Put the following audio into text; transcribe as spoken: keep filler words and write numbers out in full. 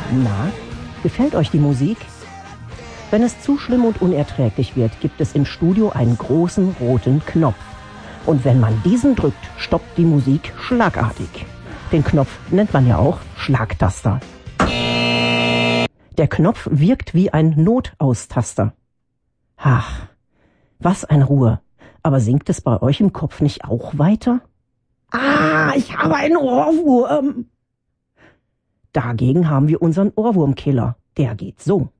Na, gefällt euch die Musik? Wenn es zu schlimm und unerträglich wird, gibt es im Studio einen großen roten Knopf. Und wenn man diesen drückt, stoppt die Musik schlagartig. Den Knopf nennt man ja auch Schlagtaster. Der Knopf wirkt wie ein Notaustaster. Ach, was eine Ruhe. Aber singt es bei euch im Kopf nicht auch weiter? Ah, ich habe einen Ohrwurm. Dagegen haben wir unseren Ohrwurmkiller. Der geht so.